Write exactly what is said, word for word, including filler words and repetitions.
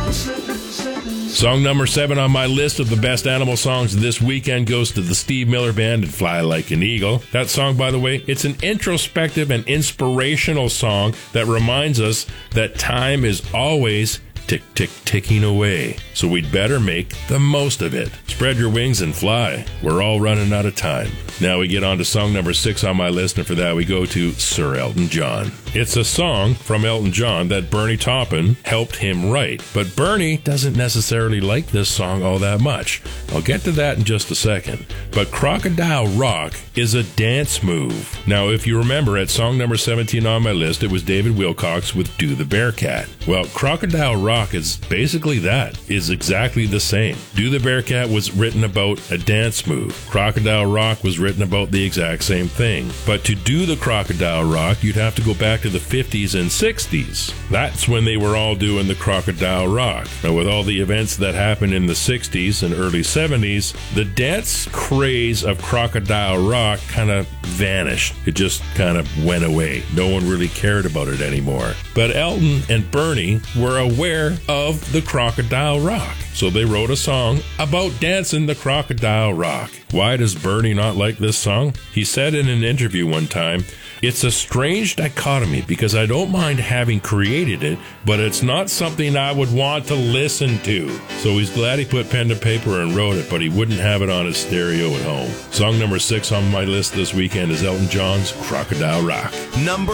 Song number seven on my list of the best animal songs this weekend goes to the Steve Miller Band and Fly Like an Eagle. That song, by the way, it's an introspective and inspirational song that reminds us that time is always tick, tick, ticking away. So we'd better make the most of it. Spread your wings and fly. We're all running out of time. Now we get on to song number six on my list, and for that we go to Sir Elton John. It's a song from Elton John that Bernie Taupin helped him write, but Bernie doesn't necessarily like this song all that much. I'll get to that in just a second. But Crocodile Rock is a dance move. Now, if you remember, at song number seventeen on my list, it was David Wilcox with Do the Bearcat. Well, Crocodile Rock is basically that, is exactly the same. Do the Bearcat was written about a dance move. Crocodile Rock was written about the exact same thing. But to do the Crocodile Rock, you'd have to go back to the fifties and sixties. That's when they were all doing the Crocodile Rock. Now, with all the events that happened in the sixties and early seventies, the dance craze of Crocodile Rock kind of vanished. It just kind of went away. No one really cared about it anymore. But Elton and Bernie were aware of the Crocodile Rock. So they wrote a song about dancing the Crocodile Rock. Why does Bernie not like this song? He said in an interview one time, "It's a strange dichotomy because I don't mind having created it, but it's not something I would want to listen to." So he's glad he put pen to paper and wrote it, but he wouldn't have it on his stereo at home. Song number six on my list this weekend is Elton John's Crocodile Rock. Number